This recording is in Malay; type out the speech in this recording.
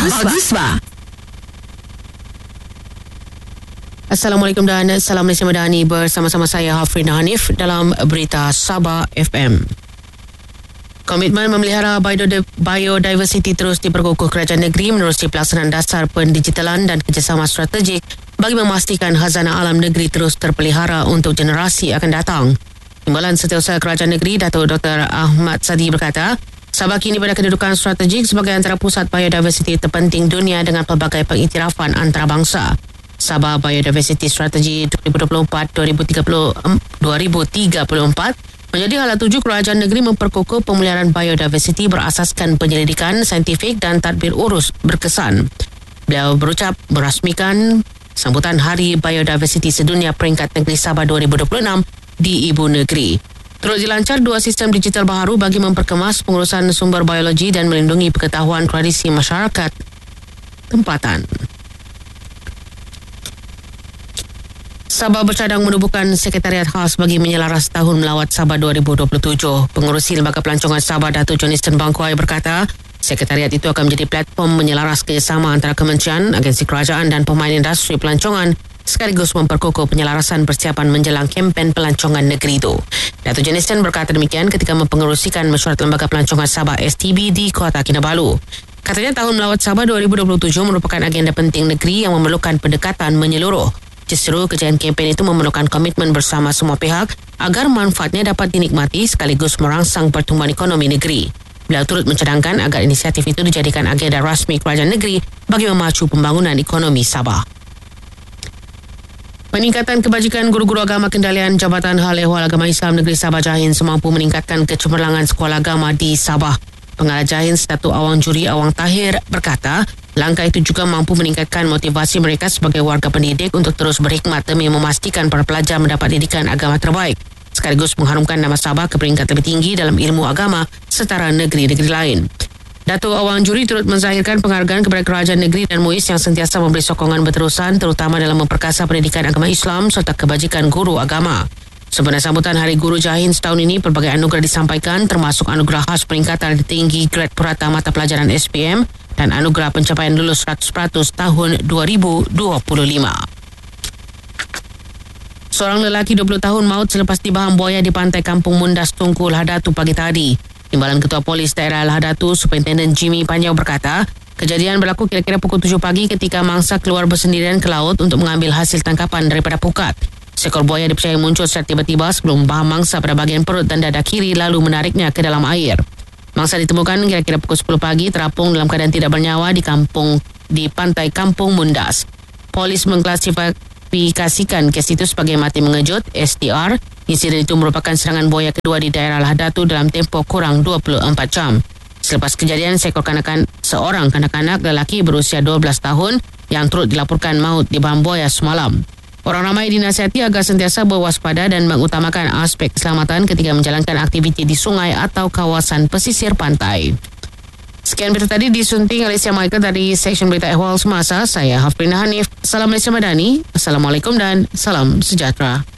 Aguswa. Assalamualaikum dan salam Malaysia Madani, bersama-sama saya Hafrin Hanif dalam Berita Sabah FM. Komitmen memelihara biodiversiti terus diperkukuh kerajaan negeri menerusi pelaksanaan dasar pendigitalan dan kerjasama strategik bagi memastikan khazanah alam negeri terus terpelihara untuk generasi akan datang. Timbalan Setiausaha Kerajaan Negeri Datuk Dr. Ahmad Sadi berkata, Sabah kini pada kedudukan strategik sebagai antara pusat biodiversiti terpenting dunia dengan pelbagai pengiktirafan antarabangsa. Sabah Biodiversity Strategy 2024-2034 menjadi hala tuju kerajaan negeri memperkukuh pemeliharaan biodiversiti berasaskan penyelidikan saintifik dan tadbir urus berkesan. Beliau berucap merasmikan sambutan Hari Biodiversiti Sedunia peringkat negeri Sabah 2026 di Ibu Negeri. Turut dilancar dua sistem digital baharu bagi memperkemas pengurusan sumber biologi dan melindungi pengetahuan tradisi masyarakat tempatan. Sabah bercadang menubuhkan sekretariat khas bagi menyelaras Tahun Melawat Sabah 2027. Pengurusi Lembaga Pelancongan Sabah Datuk Johnston Bangkuai berkata, sekretariat itu akan menjadi platform menyelaras kerjasama antara kementerian, agensi kerajaan dan pemain industri pelancongan sekaligus memperkukuh penyelarasan persiapan menjelang kempen pelancongan negeri itu. Datuk Johnston berkata demikian ketika mempengerusikan mesyuarat Lembaga Pelancongan Sabah STB di Kota Kinabalu. Katanya Tahun Melawat Sabah 2027 merupakan agenda penting negeri yang memerlukan pendekatan menyeluruh. Justru kejayaan kempen itu memerlukan komitmen bersama semua pihak agar manfaatnya dapat dinikmati sekaligus merangsang pertumbuhan ekonomi negeri. Beliau turut mencadangkan agar inisiatif itu dijadikan agenda rasmi kerajaan negeri bagi memacu pembangunan ekonomi Sabah. Peningkatan kebajikan guru-guru agama kendalian Jabatan Hal Ehwal Agama Islam Negeri Sabah Jahin semampu meningkatkan kecemerlangan sekolah agama di Sabah. Pengarah Jahin Datuk Awang Juri Awang Tahir berkata, langkah itu juga mampu meningkatkan motivasi mereka sebagai warga pendidik untuk terus berhikmat demi memastikan para pelajar mendapat didikan agama terbaik, sekaligus mengharumkan nama Sabah ke peringkat lebih tinggi dalam ilmu agama setara negeri-negeri lain. Datuk Awang Juri turut menzahirkan penghargaan kepada kerajaan negeri dan MUIS yang sentiasa memberi sokongan berterusan terutama dalam memperkasa pendidikan agama Islam serta kebajikan guru agama. Sempena sambutan Hari Guru Jahin setahun ini, pelbagai anugerah disampaikan termasuk anugerah khas peningkatan tinggi grad purata mata pelajaran SPM dan anugerah pencapaian lulus 100% tahun 2025. Seorang lelaki 20 tahun maut selepas dibaham buaya di pantai Kampung Mundas, Tungku, Lahadatu pagi tadi. Timbalan Ketua Polis Daerah Lahadatu, Superintendent Jimmy Panjau berkata, kejadian berlaku kira-kira pukul 7 pagi ketika mangsa keluar bersendirian ke laut untuk mengambil hasil tangkapan daripada pukat. Seekor buaya dipercayai muncul secara tiba-tiba sebelum membaham mangsa pada bahagian perut dan dada kiri lalu menariknya ke dalam air. Mangsa ditemukan kira-kira pukul 10 pagi terapung dalam keadaan tidak bernyawa di pantai Kampung Mundas. Polis mengklasifikasikan kes itu sebagai mati mengejut (STR). Insiden itu merupakan serangan buaya kedua di daerah Lahadatu dalam tempoh kurang 24 jam. Selepas kejadian, seorang kanak-kanak lelaki berusia 12 tahun yang turut dilaporkan maut dibaham buaya semalam. Orang ramai dinasihati agar sentiasa berwaspada dan mengutamakan aspek keselamatan ketika menjalankan aktiviti di sungai atau kawasan pesisir pantai. Sekian berita tadi disunting Alicia Michael dari Seksyen Berita Ehwal Semasa. Saya Hafrin Hanif. Salam Malaysia Madani. Assalamualaikum dan salam sejahtera.